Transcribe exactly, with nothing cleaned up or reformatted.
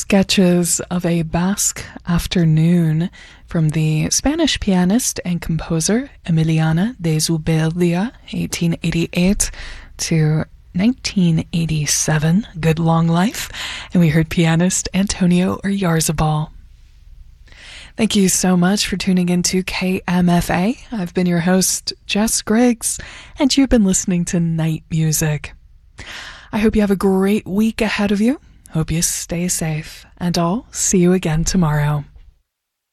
Sketches of a Basque Afternoon from the Spanish pianist and composer Emiliana de Zubeldia, eighteen eighty-eight to nineteen eighty-seven, good long life, and we heard pianist Antonio Oyarzabal. Thank you so much for tuning into K M F A. I've been your host, Jess Griggs, and you've been listening to Night Music. I hope you have a great week ahead of you. Hope you stay safe, and I'll see you again tomorrow.